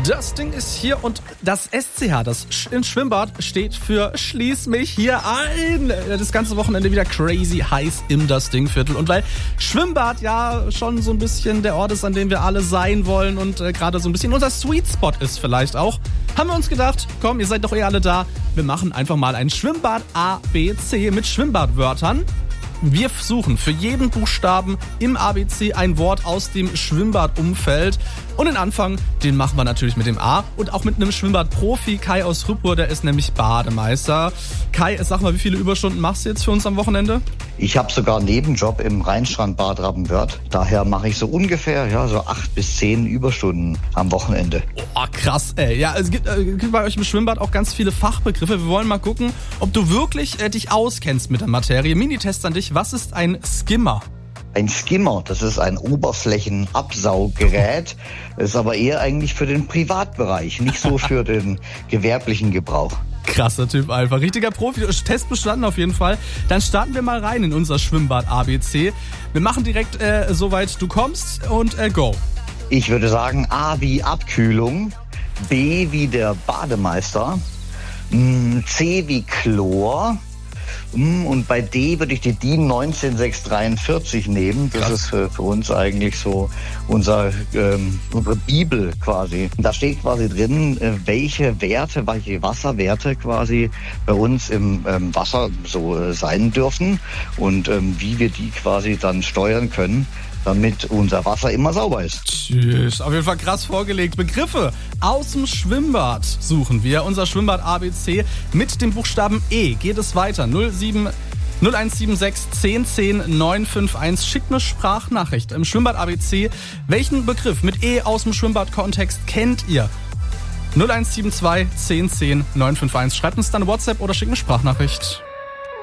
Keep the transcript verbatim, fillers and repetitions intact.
Das Ding ist hier und das S C H, das Sch- in Schwimmbad, steht für Schließ mich hier ein. Das ganze Wochenende wieder crazy heiß im Das Ding-Viertel. Und weil Schwimmbad ja schon so ein bisschen der Ort ist, an dem wir alle sein wollen und äh, gerade so ein bisschen unser Sweet Spot ist vielleicht auch, haben wir uns gedacht, komm, ihr seid doch eh alle da, wir machen einfach mal ein Schwimmbad A B C mit Schwimmbadwörtern. Wir suchen für jeden Buchstaben im A B C ein Wort aus dem Schwimmbadumfeld. Und den Anfang, den machen wir natürlich mit dem A und auch mit einem Schwimmbadprofi, Kai aus Rüppur, der ist nämlich Bademeister. Kai, sag mal, wie viele Überstunden machst du jetzt für uns am Wochenende? Ich habe sogar einen Nebenjob im Rheinstrandbad Rappenwörth. Daher mache ich so ungefähr ja so acht bis zehn Überstunden am Wochenende. Oh, krass, ey. Ja, es gibt, äh, gibt bei euch im Schwimmbad auch ganz viele Fachbegriffe. Wir wollen mal gucken, ob du wirklich äh, dich auskennst mit der Materie. Minitest an dich. Was ist ein Skimmer? Ein Skimmer, das ist ein Oberflächenabsauggerät, ist aber eher eigentlich für den Privatbereich, nicht so für den gewerblichen Gebrauch. Krasser Typ einfach. Richtiger Profi. Test bestanden auf jeden Fall. Dann starten wir mal rein in unser Schwimmbad A B C. Wir machen direkt äh, soweit du kommst und äh, go. Ich würde sagen A wie Abkühlung, B wie der Bademeister, C wie Chlor. Und bei D würde ich die DIN neunzehn sechshundertdreiundvierzig nehmen. Das ist für, für uns eigentlich so unser, ähm, unsere Bibel quasi. Da steht quasi drin, äh, welche Werte, welche Wasserwerte quasi bei uns im ähm, Wasser so äh, sein dürfen und ähm, wie wir die quasi dann steuern können, damit unser Wasser immer sauber ist. Tschüss, auf jeden Fall krass vorgelegt. Begriffe aus dem Schwimmbad suchen wir. Unser Schwimmbad A B C mit dem Buchstaben E. Geht es weiter. null sieben null eins sieben sechs zehn zehn neun fünf eins. Schickt eine Sprachnachricht im Schwimmbad A B C. Welchen Begriff mit E aus dem Schwimmbad-Kontext kennt ihr? null eins sieben zwei zehn zehn neun fünf eins. Schreibt uns dann eine WhatsApp oder schickt eine Sprachnachricht.